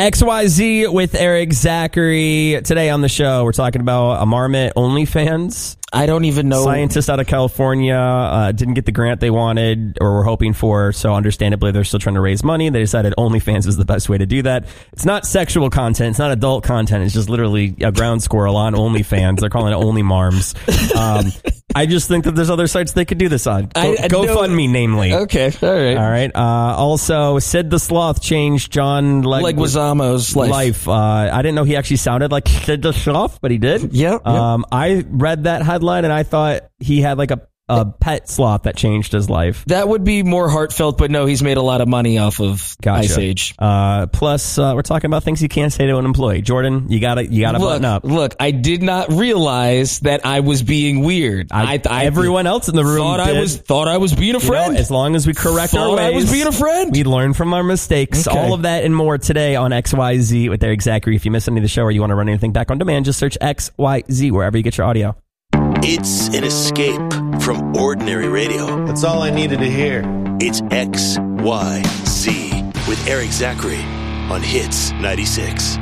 XYZ with Eric Zachary. Today on the show, we're talking about a Marmot OnlyFans. I don't even know. Scientists out of California didn't get the grant they wanted or were hoping for, so understandably they're still trying to raise money. They decided OnlyFans is the best way to do that. It's not sexual content. It's not adult content. It's just literally a ground squirrel on OnlyFans. They're calling it Only Marms. I just think that there's other sites they could do this on. GoFundMe, namely. Okay, all right. All right. Also, Sid the Sloth changed John Leguizamo's life. I didn't know he actually sounded like Sid the Sloth, but he did. Yep. I read that headline and I thought he had like a pet sloth that changed his life. That would be more heartfelt, but no, he's made a lot of money off of Ice Age. Plus, we're talking about things you can't say to an employee. Jordan, you gotta button up. Look, I did not realize that I was being weird. Everyone else in the room thought I was being a friend. As long as we correct our ways, I was being a friend. We learn from our mistakes. Okay. All of that and more today on XYZ with Eric Zachary. If you miss any of the show or you want to run anything back on demand, just search XYZ wherever you get your audio. It's an escape from ordinary radio. That's all I needed to hear. It's XYZ with Eric Zachary on Hits 96.